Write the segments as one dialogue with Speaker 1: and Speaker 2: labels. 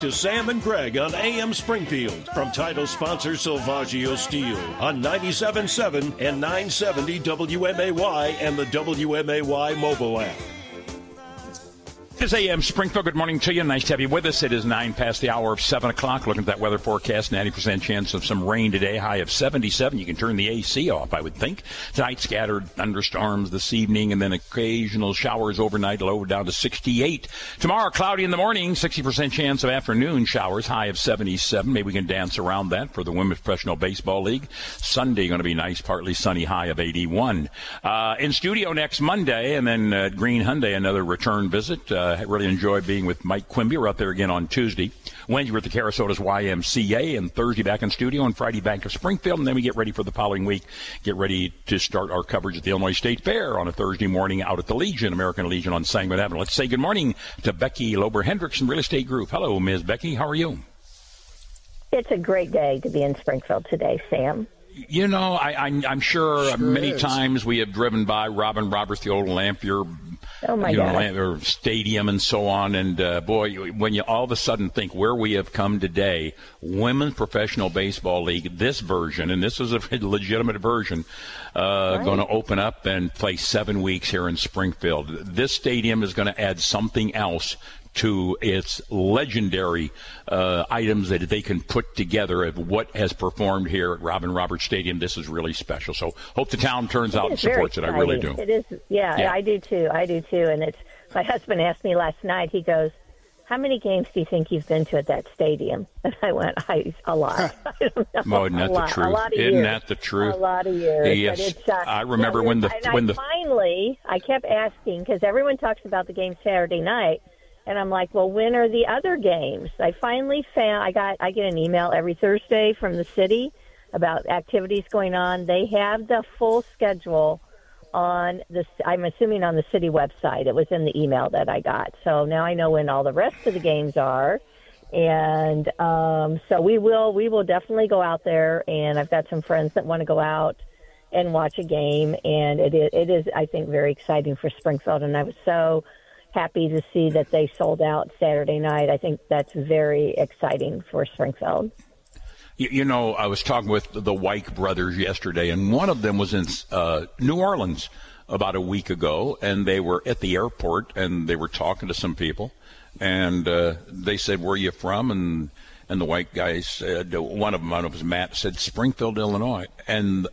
Speaker 1: To Sam and Greg on AM Springfield from title sponsor Silvaggio Steel on 97.7 and 970 WMAY and the WMAY mobile app.
Speaker 2: It's AM Springfield. Good morning to you. Nice to have you with us. It is 9 past the hour of 7 o'clock. Looking at that weather forecast, 90% chance of some rain today, high of 77. You can turn the AC off, I would think. Tonight, scattered thunderstorms this evening, and then occasional showers overnight, low down to 68. Tomorrow, cloudy in the morning, 60% chance of afternoon showers, high of 77. Maybe we can dance around that for the Women's Professional Baseball League. Sunday, going to be nice, partly sunny, high of 81. In studio next Monday, and then Green Hyundai, another return visit. Really enjoy being with Mike Quimby. We're out there again on Tuesday. Wednesday, we're at the Carasotas YMCA, and Thursday back in studio, and Friday back to Springfield, and then we get ready for the following week. Get ready to start our coverage at the Illinois State Fair on a Thursday morning out at the Legion, American Legion on Sangamon Avenue. Let's say good morning to Becky Lober-Hendrickson, Real Estate Group. Hello, Ms. Becky. How are you?
Speaker 3: It's a great day to be in Springfield today, Sam.
Speaker 2: You know, I'm sure many times we have driven by Robin Roberts, the old Lamphere or stadium and so on. And, boy, when you all of a sudden think where we have come today, Women's Professional Baseball League, this version, and this is a legitimate version, going to open up and play 7 weeks here in Springfield. This stadium is going to add something else to its legendary items that they can put together of what has performed here at Robin Roberts Stadium. This is really special. So hope the town turns out and supports it. I really do.
Speaker 3: It is, yeah, I do too. And it's, my husband asked me last night, he goes, how many games do you think you've been to at that stadium? And I went, a lot. I don't know.
Speaker 2: Oh, isn't that the truth? Isn't that the truth?
Speaker 3: A lot of years.
Speaker 2: Yes. I remember
Speaker 3: finally, I kept asking, because everyone talks about the game Saturday night, and I'm like, well, when are the other games? I finally found, I get an email every Thursday from the city about activities going on. They have the full schedule on I'm assuming on the city website. It was in the email that I got. So now I know when all the rest of the games are. And so we will definitely go out there, and I've got some friends that want to go out and watch a game. And it is, I think, very exciting for Springfield. And I was so happy to see that they sold out Saturday night. I think that's very exciting for Springfield.
Speaker 2: You know, I was talking with the Wyke brothers yesterday, and one of them was in New Orleans about a week ago, and they were at the airport, and they were talking to some people, and they said, where are you from? And the Wyke guys said, one of them, I don't know if it was Matt, said Springfield, Illinois. And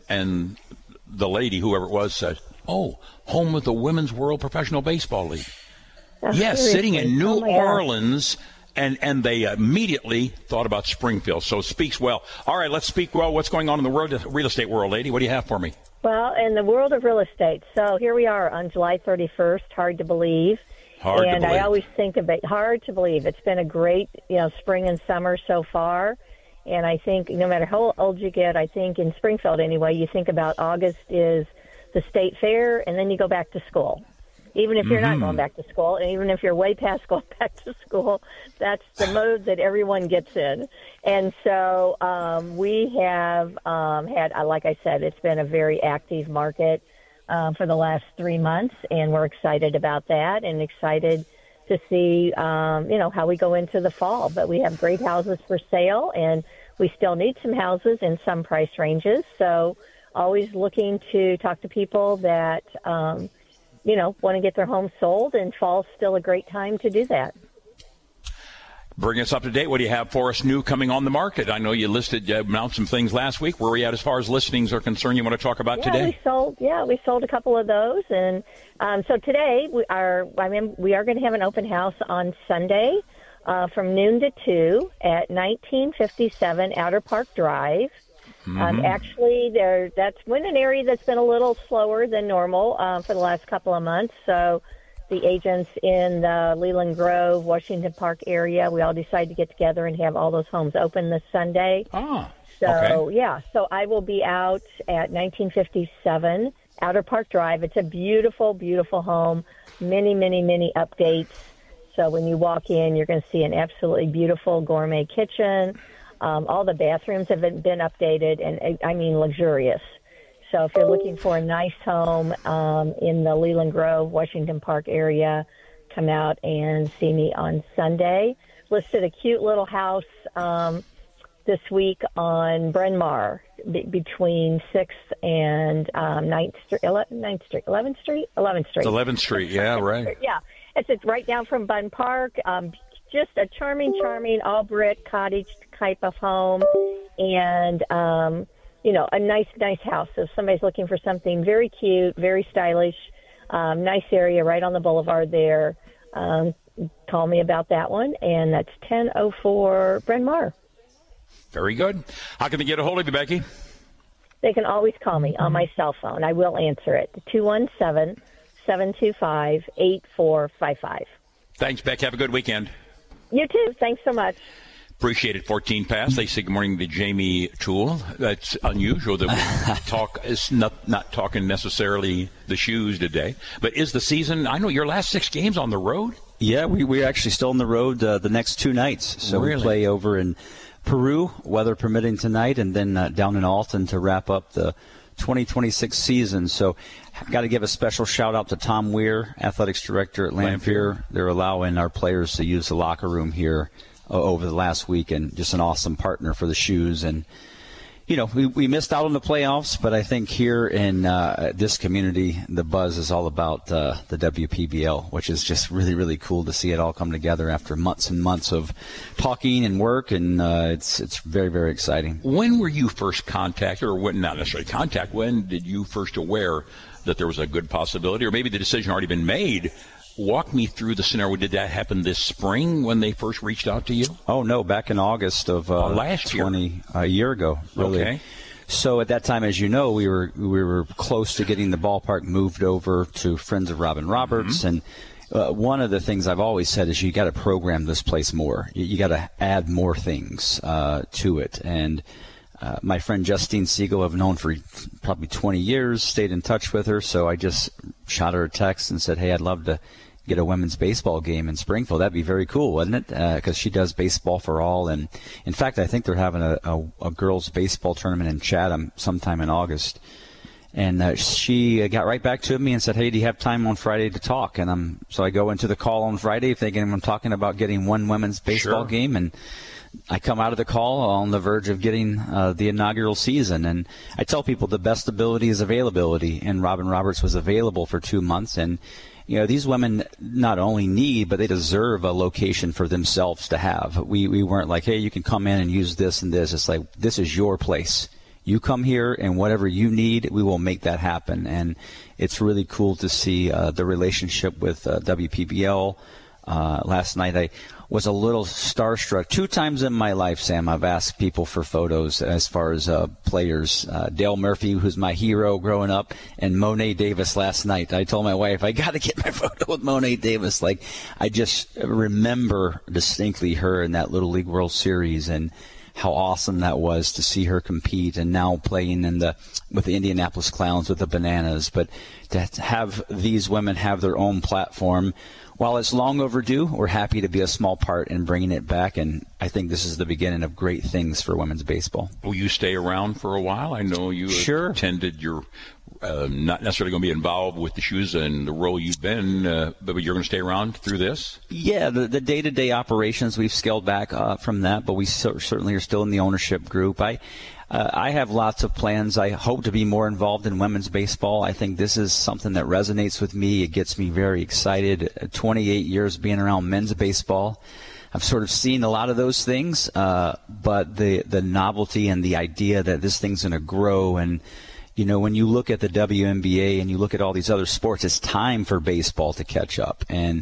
Speaker 2: the lady, whoever it was, said, oh, home of the Women's World Professional Baseball League. Yes, sitting in New Orleans, and they immediately thought about Springfield. So it speaks well. All right, let's speak well. What's going on in the real estate world, lady? What do you have for me?
Speaker 3: Well, in the world of real estate, so here we are on July 31st, hard to believe. And I always think about hard to believe. It's been a great, spring and summer so far. And I think no matter how old you get, I think in Springfield anyway, you think about August is the state fair, and then you go back to school. Even if you're not going back to school, and even if you're way past going back to school, that's the mode that everyone gets in. And so we have had, like I said, it's been a very active market for the last 3 months, and we're excited about that and excited to see, how we go into the fall. But we have great houses for sale, and we still need some houses in some price ranges. So always looking to talk to people that want to get their home sold, and fall's still a great time to do that.
Speaker 2: Bring us up to date. What do you have for us new coming on the market? I know you announced some things last week. Where are we at as far as listings are concerned you want to talk about today?
Speaker 3: We sold a couple of those. And so today we are going to have an open house on Sunday from noon to 2 at 1957 Outer Park Drive. Actually, that's been an area that's been a little slower than normal for the last couple of months. So the agents in the Leland Grove, Washington Park area, we all decided to get together and have all those homes open this Sunday. So I will be out at 1957 Outer Park Drive. It's a beautiful, beautiful home. Many, many, many updates. So when you walk in, you're going to see an absolutely beautiful gourmet kitchen. All the bathrooms have been updated, and I mean luxurious. So if you're looking for a nice home in the Leland Grove, Washington Park area, come out and see me on Sunday listed a cute little house this week on Bryn Mawr between 6th and 11th Street. 11th Street? 11th Street.
Speaker 2: It's 11th Street, yeah, right.
Speaker 3: Yeah. It's right down from Bunn Park. Just a charming, all brick cottage type of home. And, a nice house. So if somebody's looking for something very cute, very stylish, nice area right on the boulevard there, call me about that one. And that's 1004 Bryn Mawr.
Speaker 2: Very good. How can they get a hold of you, Becky?
Speaker 3: They can always call me on my cell phone. I will answer it. 217-725-8455.
Speaker 2: Thanks, Beck. Have a good weekend.
Speaker 3: You too. Thanks so much.
Speaker 2: Appreciate it. 14 past. They say good morning to Jamie Toole. That's unusual that we talk. It's not talking necessarily the shoes today. But is the season, I know your last 6 games on the road?
Speaker 4: Yeah, we're actually still on the road the next 2 nights. So
Speaker 2: really?
Speaker 4: We play over in Peru, weather permitting tonight, and then down in Alton to wrap up the 2026 season. So I've got to give a special shout-out to Tom Weir, Athletics Director at Lanphier. They're allowing our players to use the locker room here over the last week, and just an awesome partner for the shoes. And, we missed out on the playoffs, but I think here in this community, the buzz is all about the WPBL, which is just really, really cool to see it all come together after months and months of talking and work, and it's very, very exciting.
Speaker 2: When were you first contacted, or not necessarily contact, when did you first aware that there was a good possibility, or maybe the decision already been made? Walk me through the scenario. Did that happen this spring when they first reached out to you?
Speaker 4: Oh, no, back in August of
Speaker 2: last year.
Speaker 4: A year ago, really.
Speaker 2: Okay.
Speaker 4: So at that time, as you know, we were close to getting the ballpark moved over to Friends of Robin Roberts. Mm-hmm. And one of the things I've always said is you got to program this place more. You got to add more things to it. And my friend Justine Siegel, I've known for probably 20 years, stayed in touch with her. So I just shot her a text and said, hey, I'd love to get a women's baseball game in Springfield. That'd be very cool, wouldn't it? Because she does baseball for all. And in fact, I think they're having a girls' baseball tournament in Chatham sometime in August. And she got right back to me and said, hey, do you have time on Friday to talk? And so I go into the call on Friday thinking I'm talking about getting one women's baseball game. And I come out of the call on the verge of getting the inaugural season. And I tell people the best ability is availability. And Robin Roberts was available for 2 months. And these women not only need, but they deserve a location for themselves to have. We weren't like, hey, you can come in and use this and this. It's like, this is your place. You come here, and whatever you need, we will make that happen. And it's really cool to see the relationship with WPBL. Last night I was a little starstruck. 2 times in my life, Sam, I've asked people for photos as far as players. Dale Murphy, who's my hero growing up, and Monet Davis last night. I told my wife, I got to get my photo with Monet Davis. Like, I just remember distinctly her in that Little League World Series and how awesome that was to see her compete, and now playing with the Indianapolis Clowns with the Bananas. But to have these women have their own platform, while it's long overdue, we're happy to be a small part in bringing it back, and I think this is the beginning of great things for women's baseball.
Speaker 2: Will you stay around for a while? I know you attended your not necessarily going to be involved with the shoes and the role you've been, but you're going to stay around through this?
Speaker 4: Yeah, the day-to-day operations, we've scaled back from that, but we certainly are still in the ownership group. I have lots of plans. I hope to be more involved in women's baseball. I think this is something that resonates with me. It gets me very excited. 28 years being around men's baseball, I've sort of seen a lot of those things, but the novelty and the idea that this thing's going to grow, and when you look at the WNBA and you look at all these other sports, it's time for baseball to catch up. And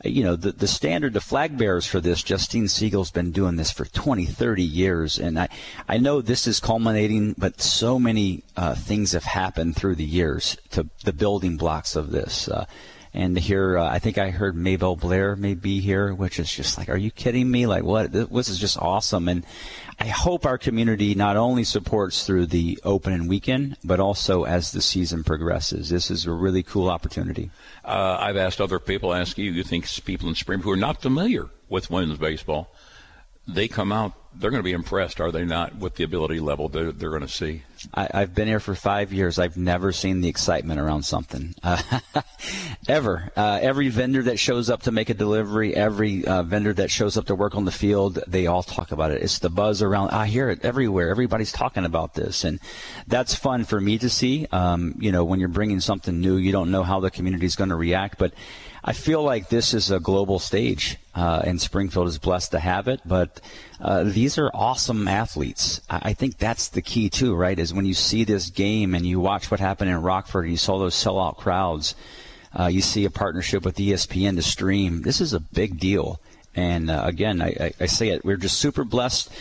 Speaker 4: the standard, the flag bearers for this, Justine Siegel's been doing this for 20, 30 years. And I know this is culminating, but so many things have happened through the years to the building blocks of this. And here, I think I heard Maybelle Blair may be here, which is just like, are you kidding me? Like, what? This is just awesome. And I hope our community not only supports through the opening weekend, but also as the season progresses. This is a really cool opportunity.
Speaker 2: I've asked other people, you think people in Springfield who are not familiar with women's baseball, they come out they're going to be impressed, are they not, with the ability level they're going to see?
Speaker 4: I've been here for 5 years. I've never seen the excitement around something. Ever. Every vendor that shows up to make a delivery, every vendor that shows up to work on the field, they all talk about it. It's the buzz around. I hear it everywhere. Everybody's talking about this. And that's fun for me to see. When you're bringing something new, you don't know how the community is going to react. But I feel like this is a global stage, and Springfield is blessed to have it. But these are awesome athletes. I think that's the key, too, right, is when you see this game and you watch what happened in Rockford, you saw those sellout crowds, you see a partnership with ESPN to stream. This is a big deal. And again, I say it, we're just super blessed.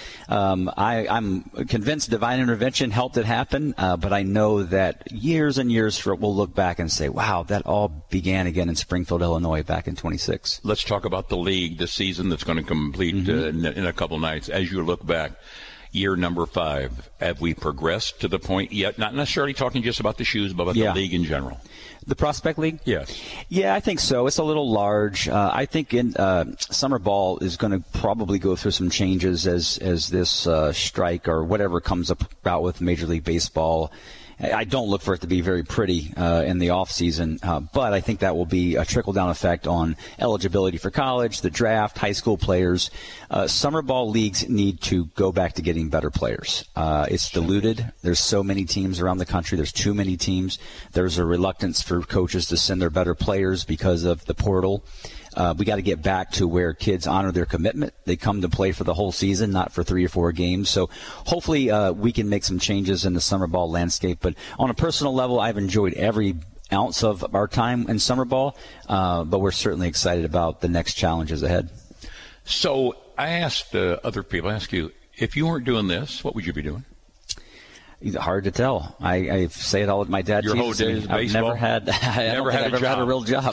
Speaker 4: I'm convinced divine intervention helped it happen, but I know that years and years we'll look back and say, wow, that all began again in Springfield, Illinois back in 26.
Speaker 2: Let's talk about the league, the season that's going to complete in a couple nights. As you look back, year number 5, have we progressed to the point yet? Not necessarily talking just about the shoes, but about the league in general.
Speaker 4: The Prospect League?
Speaker 2: Yes.
Speaker 4: Yeah, I think so. It's a little large. I think in summer ball is going to probably go through some changes as this strike or whatever comes about with Major League Baseball. I don't look for it to be very pretty in the off season, but I think that will be a trickle-down effect on eligibility for college, the draft, high school players. Summer ball leagues need to go back to getting better players. It's diluted. There's so many teams around the country. There's too many teams. There's a reluctance for coaches to send their better players because of the portal. We got to get back to where kids honor their commitment. They come to play for the whole season, not for 3 or 4 games. So hopefully we can make some changes in the summer ball landscape. But on a personal level, I've enjoyed every ounce of our time in summer ball, but we're certainly excited about the next challenges ahead.
Speaker 2: So I asked other people, I ask you, if you weren't doing this, what would you be doing?
Speaker 4: Hard to tell. I say it all. My dad teaches me. I've never had a real job.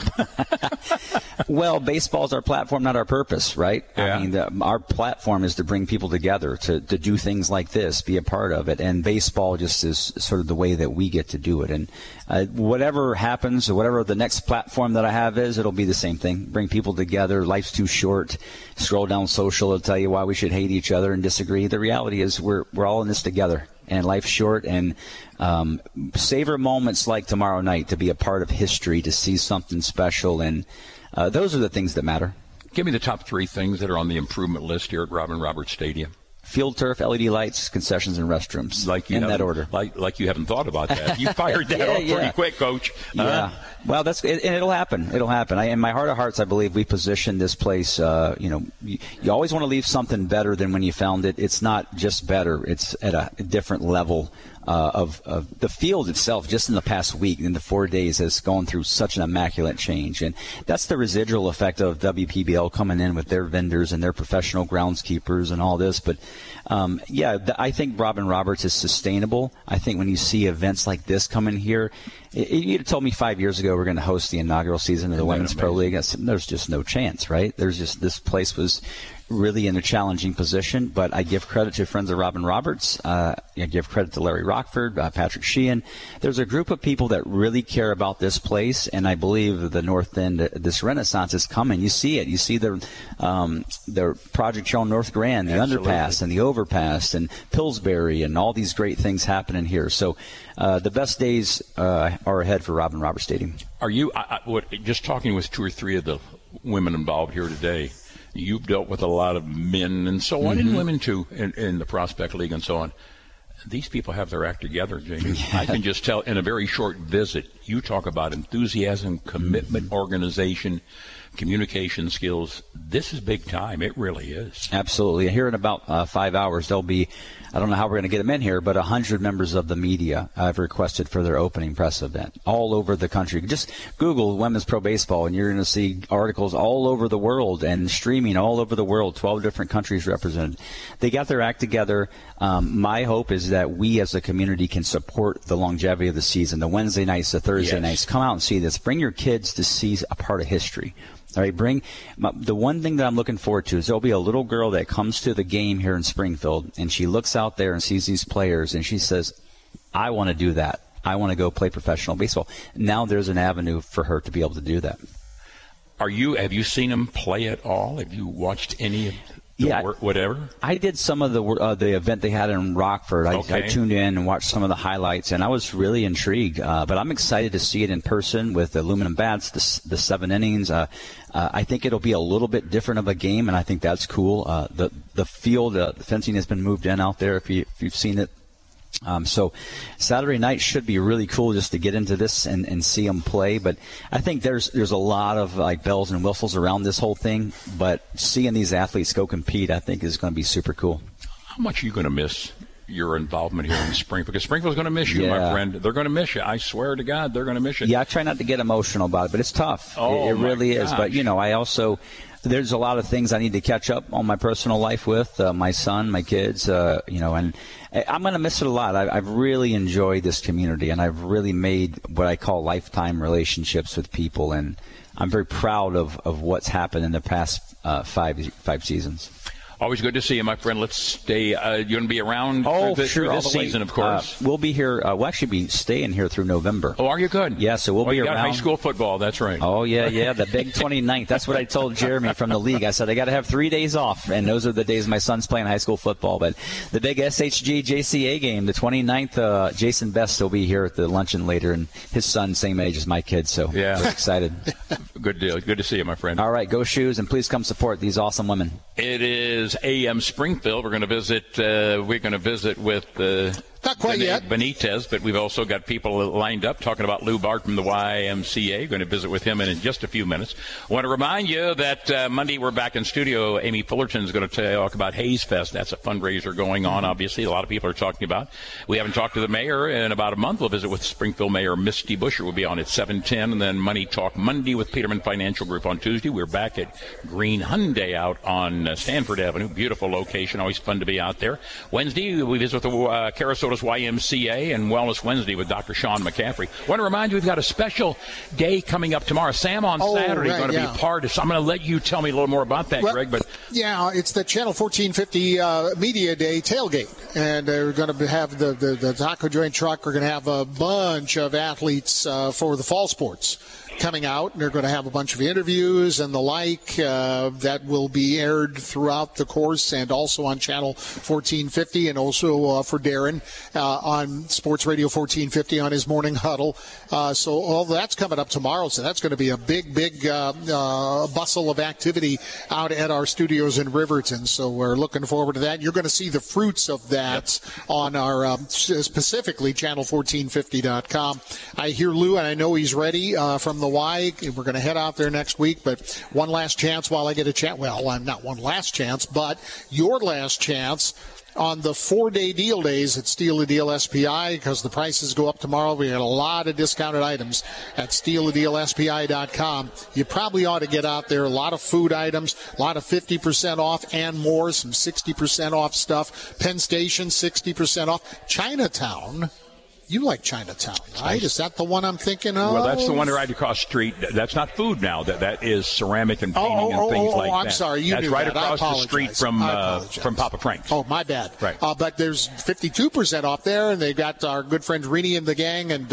Speaker 4: Well, baseball's our platform, not our purpose, right? Yeah. I mean, our platform is to bring people together, to do things like this, be a part of it. And baseball just is sort of the way that we get to do it. And whatever happens, or whatever the next platform that I have is, it'll be the same thing. Bring people together. Life's too short. Scroll down social. It'll tell you why we should hate each other and disagree. The reality is we're all in this together. And life's short, and savor moments like tomorrow night to be a part of history, to see something special, and those are the things that matter.
Speaker 2: Give me the top 3 things that are on the improvement list here at Robin Roberts Stadium.
Speaker 4: Field turf, LED lights, concessions, and restrooms. In that order.
Speaker 2: Like you haven't thought about that. You fired that off pretty quick, Coach.
Speaker 4: Yeah. Well, that's it, and it'll happen. It'll happen. In my heart of hearts, I believe we positioned this place. You always want to leave something better than when you found it. It's not just better; it's at a different level. Of the field itself, just in the past week, in the 4 days, has gone through such an immaculate change. And that's the residual effect of WPBL coming in with their vendors and their professional groundskeepers and all this. But, I think Robin Roberts is sustainable. I think when you see events like this come in here, you told me 5 years ago we're going to host the inaugural season of the Women's Pro League. There's just no chance, right? This place was really in a challenging position, but I give credit to Friends of Robin Roberts. I give credit to Larry Rockford, Patrick Sheehan. There's a group of people that really care about this place, and I believe the North End, this renaissance is coming. You see it. You see the project here on North Grand, the underpass and the overpass and Pillsbury and all these great things happening here. So the best days are ahead for Robin Roberts Stadium.
Speaker 2: Are you just talking with 2 or 3 of the women involved here today? You've dealt with a lot of men and so on, and women too, in the Prospect League and so on. These people have their act together, Jamie. Yeah. I can just tell in a very short visit, you talk about enthusiasm, commitment, organization, communication skills. This is big time. It really is.
Speaker 4: Absolutely. Here in about 5 hours, there'll be, I don't know how we're going to get them in here, but 100 members of the media have requested for their opening press event all over the country. Just Google Women's Pro Baseball, and you're going to see articles all over the world and streaming all over the world, 12 different countries represented. They got their act together. My hope is that we as a community can support the longevity of the season, the Wednesday nights, the Thursday nights. Come out and see this. Bring your kids to see a part of history. All right, the one thing that I'm looking forward to is there'll be a little girl that comes to the game here in Springfield, and she looks out there and sees these players, and she says, I want to do that. I want to go play professional baseball. Now there's an avenue for her to be able to do that.
Speaker 2: Have you seen them play at all? Have you watched any of whatever?
Speaker 4: I did some of the event they had in Rockford. I tuned in and watched some of the highlights, and I was really intrigued. But I'm excited to see it in person with the aluminum bats, the 7 innings. I think it'll be a little bit different of a game, and I think that's cool. The field, the fencing has been moved in out there if you've seen it. So Saturday night should be really cool just to get into this and see them play. But I think there's a lot of like bells and whistles around this whole thing. But seeing these athletes go compete, I think, is going to be super cool.
Speaker 2: How much are you going to miss your involvement here in Springfield? Because Springfield's going to miss you, my friend. They're going to miss you. I swear to God, they're going to miss you.
Speaker 4: Yeah, I try not to get emotional about it, but it's tough. It really is. But, I also – there's a lot of things I need to catch up on my personal life with, my son, my kids, and I'm going to miss it a lot. I've really enjoyed this community, and I've really made what I call lifetime relationships with people, and I'm very proud of what's happened in the past 5 seasons.
Speaker 2: Always good to see you, my friend. Let's stay. You're going to be around through this season, of course.
Speaker 4: We'll be here. We'll actually be staying here through November.
Speaker 2: Oh, are you good?
Speaker 4: Yeah, so we'll be around.
Speaker 2: You got high school football. That's right.
Speaker 4: Oh, yeah, the big 29th. That's what I told Jeremy from the league. I said, I got to have 3 days off, and those are the days my son's playing high school football. But the big SHG JCA game, the 29th, Jason Best will be here at the luncheon later, and his son, same age as my kids, so we're excited.
Speaker 2: Good deal. Good to see you, my friend.
Speaker 4: All right, go Shoes, and please come support these awesome women.
Speaker 2: It is AM Springfield. We're going to visit with
Speaker 5: not quite yet
Speaker 2: Benitez, but we've also got people lined up talking about Lou Bart from the YMCA. Going to visit with him in just a few minutes. I want to remind you that Monday we're back in studio. Amy Fullerton is going to talk about Hayes Fest. That's a fundraiser going on, obviously. A lot of people are talking about. We haven't talked to the mayor in about a month. We'll visit with Springfield Mayor Misty Buscher. We'll be on at 7:10, and then Money Talk Monday with Peterman Financial Group on Tuesday. We're back at Green Hyundai out on Stanford Avenue. Beautiful location. Always fun to be out there. Wednesday, we visit with the Carasotas YMCA and Wellness Wednesday with Dr. Sean McCaffrey. I want to remind you we've got a special day coming up tomorrow. Sam on Saturday is going to be part of. So I'm going to let you tell me a little more about that, Greg. But
Speaker 5: it's the Channel 1450 Media Day tailgate, and they're going to have the taco joint truck. We're going to have a bunch of athletes for the fall sports coming out, and they're going to have a bunch of interviews and the like that will be aired throughout the course, and also on Channel 1450, and also for Darren on Sports Radio 1450 on his morning huddle. So all that's coming up tomorrow. So that's going to be a big bustle of activity out at our studios in Riverton. So we're looking forward to that. You're going to see the fruits of that on our specifically channel1450.com. I hear Lou, and I know he's ready from the Y. We're going to head out there next week, but one last chance while I get a chance. Well, I'm not one last chance, but your last chance on the 4-day deal days at Steal the Deal SPI, because the prices go up tomorrow. We got a lot of discounted items at StealTheDealSPI.com. You probably ought to get out there. A lot of food items, a lot of 50% off and more, some 60% off stuff. Penn Station, 60% off. Chinatown. You like Chinatown, right? Is that the one I'm thinking of?
Speaker 2: Well, that's the one right across the street. That's not food now. That is ceramic and painting and things like that.
Speaker 5: I'm sorry.
Speaker 2: That's right across the street from Papa Frank's.
Speaker 5: Oh, my bad.
Speaker 2: Right.
Speaker 5: But there's 52% off there, and they got our good friend Rini and the gang, and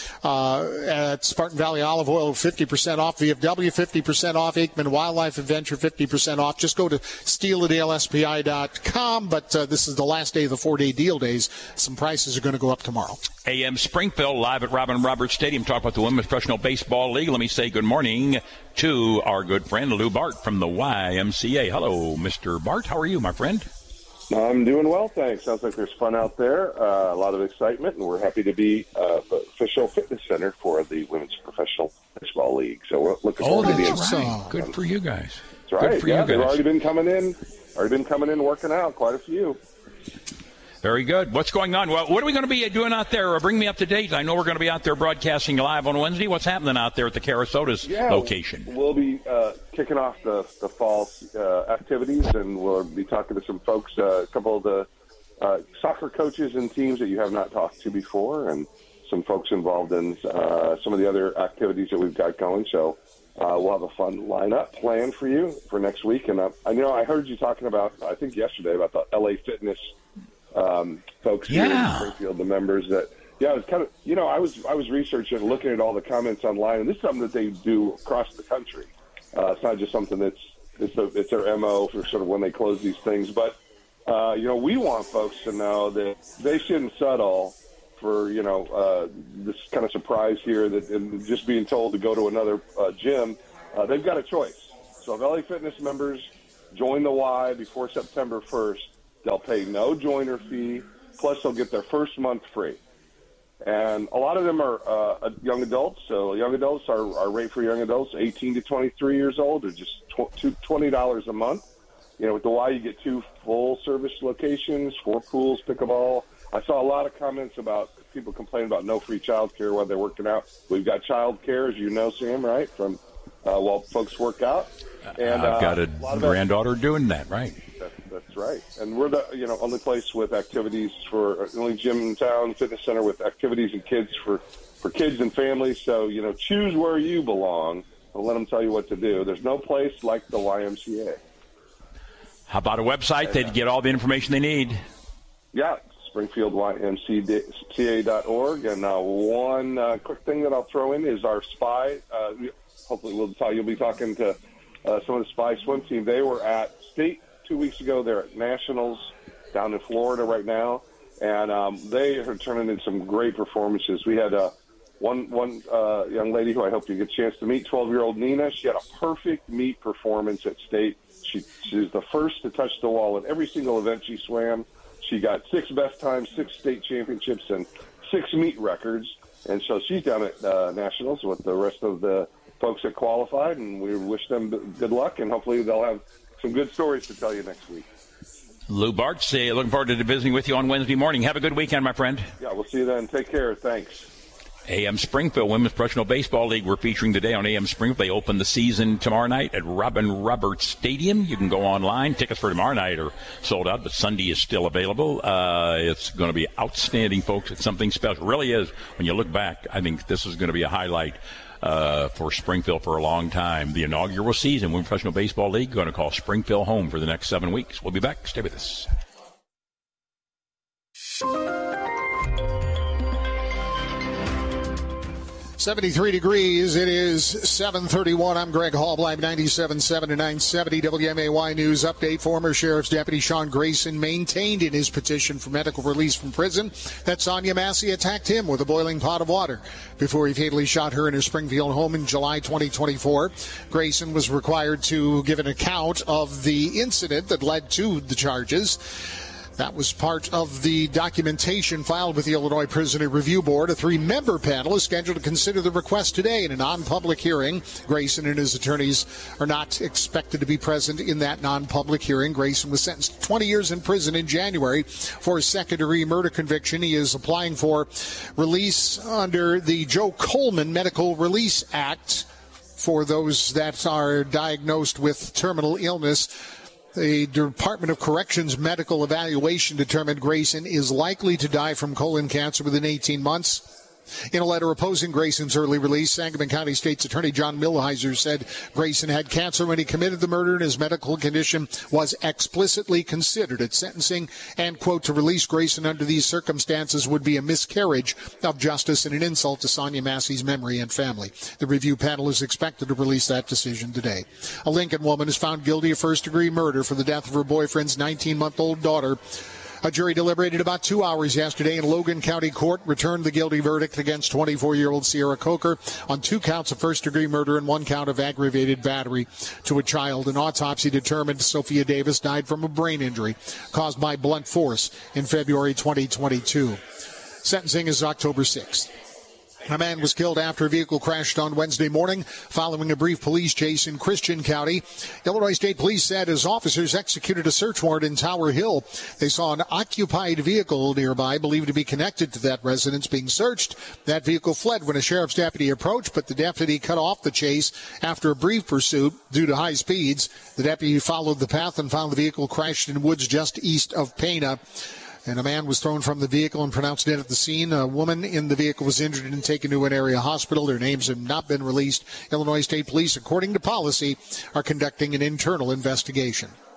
Speaker 5: at Spartan Valley Olive Oil, 50% off. VFW, 50% off. Aikman Wildlife Adventure, 50% off. Just go to StealTheDealSPI.com. But this is the last day of the 4-day deal days. Some prices are going to go up tomorrow.
Speaker 2: AM Springfield, live at Robin Roberts Stadium, talk about the Women's Professional Baseball League. Let me say good morning to our good friend Lou Bart from the YMCA. Hello, Mr. Bart. How are you, my friend?
Speaker 6: I'm doing well, thanks. Sounds like there's fun out there, a lot of excitement, and we're happy to be the official fitness center for the Women's Professional Baseball League. So we're looking forward to being
Speaker 2: right. Good for you guys.
Speaker 6: That's right.
Speaker 2: Good for you guys.
Speaker 6: They've already been coming in working out, quite a few.
Speaker 2: Very good. What's going on? Well, what are we going to be doing out there? Bring me up to date. I know we're going to be out there broadcasting live on Wednesday. What's happening out there at the Carasotas location?
Speaker 6: We'll be kicking off the fall activities, and we'll be talking to some folks, a couple of the soccer coaches and teams that you have not talked to before, and some folks involved in some of the other activities that we've got going. So we'll have a fun lineup planned for you for next week. And I heard you talking about, I think yesterday, about the LA Fitness folks here in Springfield, the members that, it was kind of, I was researching and looking at all the comments online, and this is something that they do across the country. It's not just something that's it's their MO for sort of when they close these things. But, we want folks to know that they shouldn't settle for, this kind of surprise here and just being told to go to another gym. They've got a choice. So if LA Fitness members join the Y before September 1st, they'll pay no joiner fee, plus they'll get their first month free. And a lot of them are young adults. So young adults, our rate for young adults, 18 to 23 years old, is just $20 a month. With the Y, you get 2 full-service locations, 4 pools, pickleball. I saw a lot of comments about people complaining about no free child care while they're working out. We've got child care, as you know, Sam, right, from while folks work out. And
Speaker 2: I've got a granddaughter doing that, right?
Speaker 6: That's right. And we're the only place with activities for only gym in town, fitness center with activities and kids for kids and families. So, choose where you belong and let them tell you what to do. There's no place like the YMCA.
Speaker 2: How about a website? They get all the information they need.
Speaker 6: Yeah, SpringfieldYMCA.org. And one quick thing that I'll throw in is our SPY. Hopefully you'll be talking to some of the SPY swim team. They were at state 2 weeks ago. They're at nationals down in Florida right now, and they are turning in some great performances. We had one young lady who I hope you get a chance to meet, 12-year-old Nina. She had a perfect meet performance at state. She was the first to touch the wall at every single event she swam. She got 6 best times, 6 state championships, and 6 meet records. And so she's down at nationals with the rest of the folks that qualified, and we wish them good luck, and hopefully they'll have some good stories to tell you next week.
Speaker 2: Lou Bartz, looking forward to visiting with you on Wednesday morning. Have a good weekend, my friend.
Speaker 6: Yeah, we'll see you then. Take care. Thanks.
Speaker 2: AM Springfield Women's Professional Baseball League we're featuring today on AM Springfield. They open the season tomorrow night at Robin Roberts Stadium. You can go online. Tickets for tomorrow night are sold out, but Sunday is still available. It's going to be outstanding, folks. It's something special. It really is. When you look back, I think this is going to be a highlight for Springfield for a long time. The inaugural season, Women's Professional Baseball League, going to call Springfield home for the next 7 weeks. We'll be back. Stay with us.
Speaker 5: 73 degrees. It is 7:31. I'm Greg Hallbleib, 97.7 and 970 WMAY News Update. Former Sheriff's Deputy Sean Grayson maintained in his petition for medical release from prison that Sonia Massey attacked him with a boiling pot of water before he fatally shot her in his Springfield home in July 2024. Grayson was required to give an account of the incident that led to the charges. That was part of the documentation filed with the Illinois Prisoner Review Board. A 3-member panel is scheduled to consider the request today in a non-public hearing. Grayson and his attorneys are not expected to be present in that non-public hearing. Grayson was sentenced to 20 years in prison in January for a second-degree murder conviction. He is applying for release under the Joe Coleman Medical Release Act for those that are diagnosed with terminal illness. The Department of Corrections medical evaluation determined Grayson is likely to die from colon cancer within 18 months. In a letter opposing Grayson's early release, Sangamon County State's Attorney John Millhiser said Grayson had cancer when he committed the murder and his medical condition was explicitly considered at sentencing and, quote, to release Grayson under these circumstances would be a miscarriage of justice and an insult to Sonia Massey's memory and family. The review panel is expected to release that decision today. A Lincoln woman is found guilty of first-degree murder for the death of her boyfriend's 19-month-old daughter. A jury deliberated about 2 hours yesterday in Logan County Court, returned the guilty verdict against 24-year-old Sierra Coker on 2 counts of first-degree murder and 1 count of aggravated battery to a child. An autopsy determined Sophia Davis died from a brain injury caused by blunt force in February 2022. Sentencing is October 6th. A man was killed after a vehicle crashed on Wednesday morning following a brief police chase in Christian County. Illinois State Police said as officers executed a search warrant in Tower Hill, they saw an occupied vehicle nearby believed to be connected to that residence being searched. That vehicle fled when a sheriff's deputy approached, but the deputy cut off the chase after a brief pursuit due to high speeds. The deputy followed the path and found the vehicle crashed in woods just east of Pana. And a man was thrown from the vehicle and pronounced dead at the scene. A woman in the vehicle was injured and taken to an area hospital. Their names have not been released. Illinois State Police, according to policy, are conducting an internal investigation.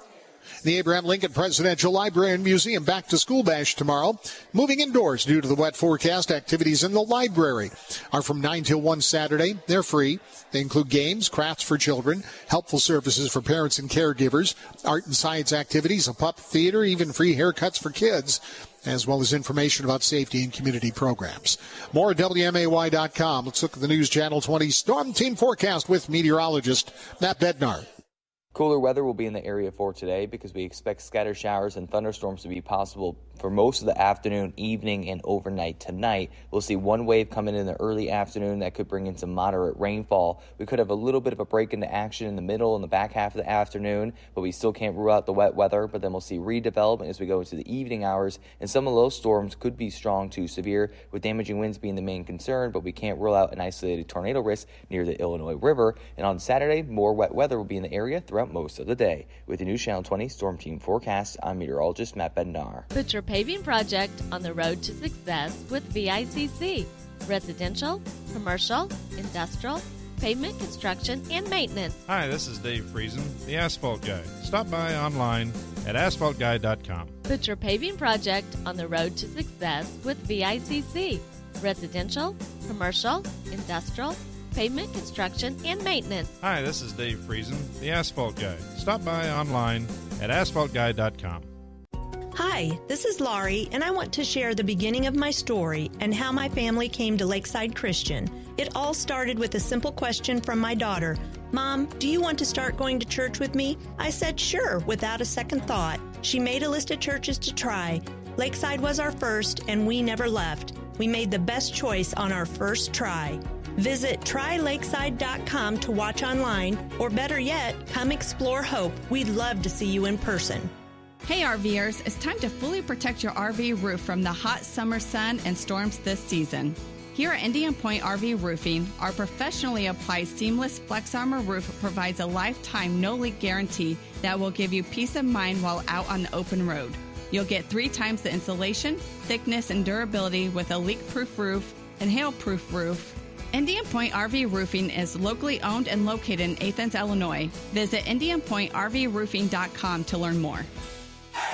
Speaker 5: The Abraham Lincoln Presidential Library and Museum back-to-school bash tomorrow. Moving indoors due to the wet forecast. Activities in the library are from 9 till 1 Saturday. They're free. They include games, crafts for children, helpful services for parents and caregivers, art and science activities, a pup theater, even free haircuts for kids, as well as information about safety and community programs. More at WMAY.com. Let's look at the News Channel 20 Storm Team forecast with meteorologist Matt Bednar.
Speaker 7: Cooler weather will be in the area for today because we expect scattered showers and thunderstorms to be possible for most of the afternoon, evening, and overnight tonight. We'll see one wave coming in the early afternoon that could bring in some moderate rainfall. We could have a little bit of a break into action in the middle and the back half of the afternoon, but we still can't rule out the wet weather. But then we'll see redevelopment as we go into the evening hours, and some of those storms could be strong to severe, with damaging winds being the main concern, but we can't rule out an isolated tornado risk near the Illinois River. And on Saturday, more wet weather will be in the area throughout most of the day. With the News Channel 20 Storm Team forecast, I'm meteorologist Matt Bednar.
Speaker 8: Put your paving project on the road to success with VICC. Residential, commercial, industrial, pavement construction, and maintenance.
Speaker 9: Hi, this is Dave Friesen, the Asphalt Guy. Stop by online at asphaltguy.com.
Speaker 8: Put your paving project on the road to success with VICC. Residential, commercial, industrial, pavement construction, and maintenance.
Speaker 9: Hi, this is Dave Friesen, the Asphalt Guy. Stop by online at asphaltguy.com.
Speaker 10: Hi, this is Laurie, and I want to share the beginning of my story and how my family came to Lakeside Christian. It all started with a simple question from my daughter. Mom, do you want to start going to church with me? I said sure, without a second thought. She made a list of churches to try. Lakeside was our first, and we never left. We made the best choice on our first try. Visit trylakeside.com to watch online, or better yet, come explore Hope. We'd love to see you in person.
Speaker 11: Hey RVers, it's time to fully protect your RV roof from the hot summer sun and storms this season. Here at Indian Point RV Roofing, our professionally applied seamless Flex Armor roof provides a lifetime no-leak guarantee that will give you peace of mind while out on the open road. You'll get 3 times the insulation, thickness, and durability with a leak-proof roof and hail-proof roof. Indian Point RV Roofing is locally owned and located in Athens, Illinois. Visit IndianPointRVRoofing.com to learn more.